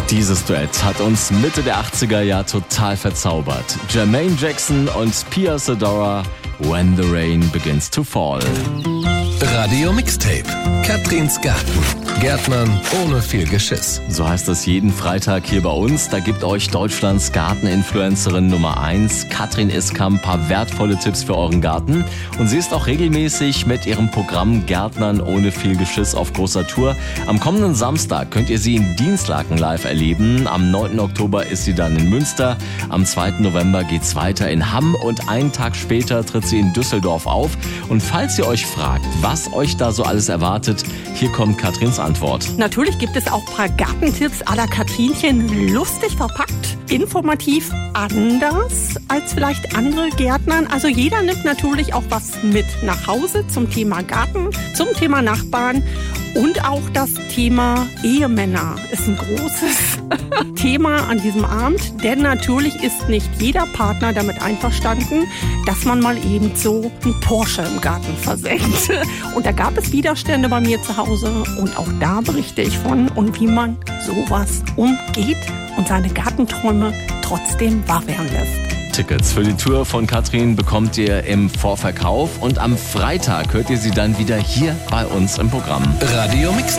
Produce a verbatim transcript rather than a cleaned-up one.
Dieses Duett hat uns Mitte der achtziger ja total verzaubert. Jermaine Jackson und Pia Zadora, When the Rain Begins to Fall. Radio Mixtape. Katrins Garten. Gärtnern ohne viel Geschiss. So heißt es jeden Freitag hier bei uns. Da gibt euch Deutschlands Garteninfluencerin Nummer eins, Katrin Iskam, ein paar wertvolle Tipps für euren Garten. Und sie ist auch regelmäßig mit ihrem Programm Gärtnern ohne viel Geschiss auf großer Tour. Am kommenden Samstag könnt ihr sie in Dienstlaken live erleben. Am neunten Oktober ist sie dann in Münster. Am zweiten November geht's weiter in Hamm. Und einen Tag später tritt sie in Düsseldorf auf. Und falls ihr euch fragt, was euch da so alles erwartet, hier kommt Katrins Antwort. Natürlich gibt es auch ein paar Gartentipps à la Katrinchen, lustig verpackt, informativ, anders als vielleicht andere Gärtnern. Also jeder nimmt natürlich auch was mit nach Hause zum Thema Garten, zum Thema Nachbarn und auch das Thema Ehemänner ist ein großes Thema an diesem Abend, denn natürlich ist nicht jeder Partner damit einverstanden, dass man mal eben so einen Porsche im Garten versenkt. Und da gab es Widerstände bei mir zu Hause und auch da berichte ich von und wie man sowas umgeht und seine Gartenträume trotzdem wahr werden lässt. Tickets für die Tour von Katrin bekommt ihr im Vorverkauf und am Freitag hört ihr sie dann wieder hier bei uns im Programm. Radio Mixtape.